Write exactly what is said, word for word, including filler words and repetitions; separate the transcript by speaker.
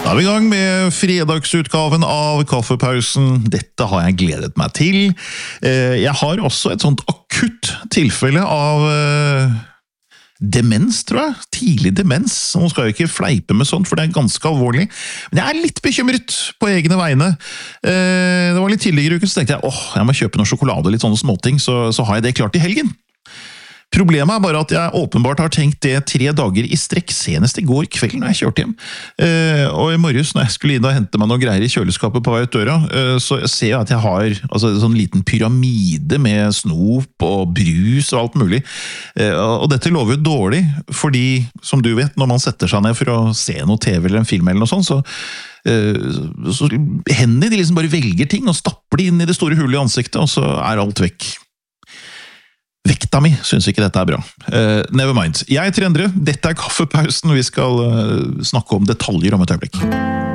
Speaker 1: Da er vi i gang med fredagsutgaven av Kaffepausen. Dette har jeg gledet meg til. Jeg har også et sånt akutt tilfelle av demens, tror jeg. Tidlig demens. Nå skal jeg ikke fleipe med sånt, for det er ganske alvorlig. Men jeg er litt bekymret på egne vegne. Det var litt tidligere i uken, så tenkte jeg, åh, jeg må kjøpe noe sjokolade, litt sånne småting, så, så har jeg det klart i helgen. Problemet er bare at jeg åpenbart har tenkt det tre dager i strekk, senest i går kveld når jeg kjørte hjem. Eh, og i morges når jeg skulle inn og hente meg noen greier i kjøleskapet på vei ut døra, eh, så ser jeg at jeg har altså, en sånn liten pyramide med snop og brus og alt mulig. Eh, og dette lover jo dårlig, fordi, som du vet, når man setter seg ned for å se noe T V eller en film eller noe sånt, så eh, så hendene de liksom bare velger ting og stapper de inn i det store hullet i ansiktet, og så er alt vekk. Vekta mi synes ikke dette er bra. Uh, never mind. Jeg heter Endre, dette er Kaffepausen, vi skal uh, snakke om detaljer om et øyeblikk.